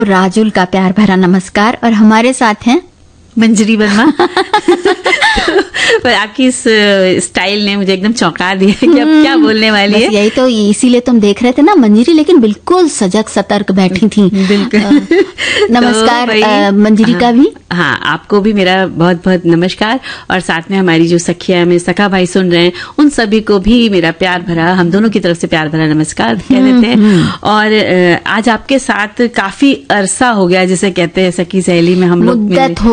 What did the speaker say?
राजुल का प्यार भरा नमस्कार। और हमारे साथ हैं मंजरी वर्मा। पर आपकी इस स्टाइल ने मुझे एकदम चौंका दिया कि अब क्या बोलने वाली है। यही तो, इसीलिए तुम देख रहे थे ना मंजरी, लेकिन बिल्कुल सजग सतर्क बैठी थी। बिल्कुल। नमस्कार तो मंजरी का भी। हाँ, आपको भी मेरा बहुत बहुत नमस्कार। और साथ में हमारी जो सखिया में सखा भाई सुन रहे हैं, उन सभी को भी मेरा प्यार भरा, हम दोनों की तरफ से प्यार भरा नमस्कार कह देते हैं। और आज आपके साथ काफी अरसा हो गया, जिसे कहते हैं सखी सहेली में हम लोग मुद्दत